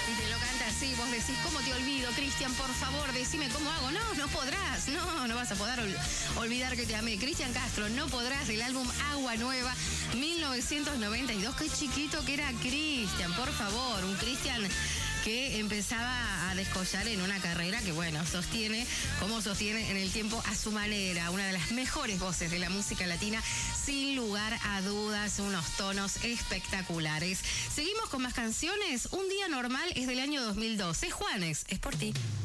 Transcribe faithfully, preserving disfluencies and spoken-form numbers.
Y te lo canta así, vos decís, ¿cómo te olvido, Cristian? Por favor, decime cómo hago. No, no podrás, no, no vas a poder ol- olvidar que te amé. Cristian Castro, no podrás, del álbum Agua Nueva, mil novecientos noventa y dos. Qué chiquito que era Cristian, por favor, un Cristian que empezaba a descollar en una carrera que, bueno, sostiene, como sostiene en el tiempo a su manera, una de las mejores voces de la música latina, sin lugar a dudas, unos tonos espectaculares. Seguimos con más canciones. Un día normal es del año dos mil doce. Juanes, es por ti.